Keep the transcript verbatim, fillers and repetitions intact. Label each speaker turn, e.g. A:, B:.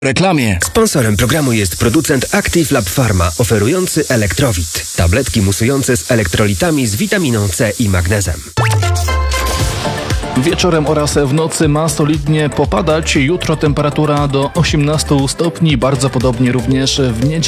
A: reklamie.
B: Sponsorem programu jest producent Active Lab Pharma, oferujący Elektrowit. Tabletki musujące z elektrolitami z witaminą C i magnezem.
A: Wieczorem oraz w nocy ma solidnie popadać. Jutro temperatura do osiemnastu stopni, bardzo podobnie również w niedzielę.